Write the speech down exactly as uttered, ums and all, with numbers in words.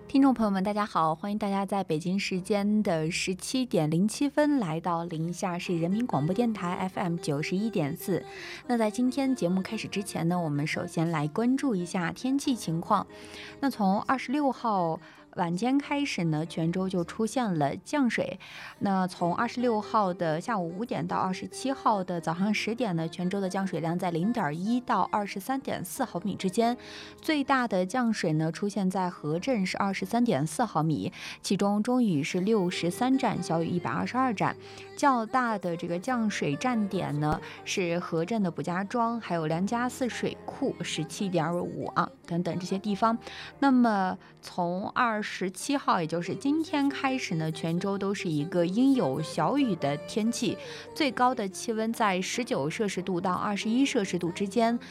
听众朋友们，大家好，欢迎大家在北京时间的十七点零七分来到临夏市人民广播电台 F M 九十一点四。那在今天节目开始之前呢，我们首先来关注一下天气情况。那从二十六号晚间开始呢，泉州就出现了降水。那从二十六号的下午五点到二十七号的早上十点呢，泉州的降水量在零点一到二十三点四毫米之间。最大的降水呢出现在河镇是二十三点四毫米，其中中雨是六十三站，小雨一百二十二站。较大的这个降水站点呢是河镇的卜家庄，还有梁家寺水库十七点五啊等等这些地方。那么从二十七号，也就是今天开始呢，泉州都是一个阴有小雨的天气，最高的气温在十九摄氏度到二十一摄氏度之间，